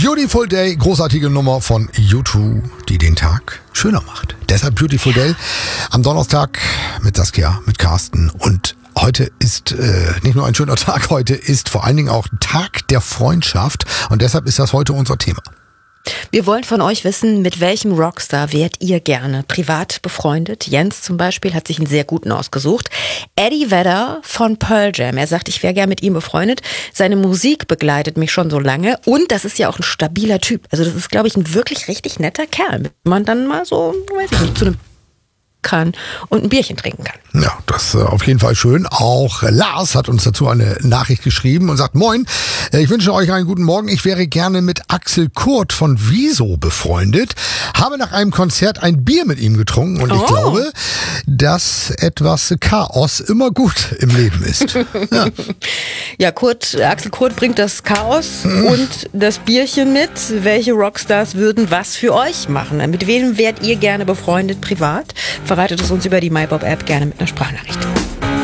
Beautiful Day, großartige Nummer von U2, die den Tag schöner macht. Deshalb Beautiful Day am Donnerstag mit Saskia, mit Carsten. Und heute ist nicht nur ein schöner Tag, heute ist vor allen Dingen auch Tag der Freundschaft. Und deshalb ist das heute unser Thema. Wir wollen von euch wissen, mit welchem Rockstar wärt ihr gerne privat befreundet? Jens zum Beispiel hat sich einen sehr guten ausgesucht. Eddie Vedder von Pearl Jam. Er sagt, ich wäre gerne mit ihm befreundet. Seine Musik begleitet mich schon so lange. Und das ist ja auch ein stabiler Typ. Also das ist, glaube ich, ein wirklich richtig netter Kerl, mit dem man dann mal so, weiß ich nicht, zu einem kann und ein Bierchen trinken kann. Ja, das ist auf jeden Fall schön. Auch Lars hat uns dazu eine Nachricht geschrieben und sagt, moin, ich wünsche euch einen guten Morgen. Ich wäre gerne mit Axel Kurt von Wieso befreundet. Habe nach einem Konzert ein Bier mit ihm getrunken und ich glaube, dass etwas Chaos immer gut im Leben ist. Ja, ja, Axel Kurt bringt das Chaos und das Bierchen mit. Welche Rockstars würden was für euch machen? Mit wem wärt ihr gerne befreundet privat? Verratet es uns über die MyPop-App gerne mit einer Sprachnachricht.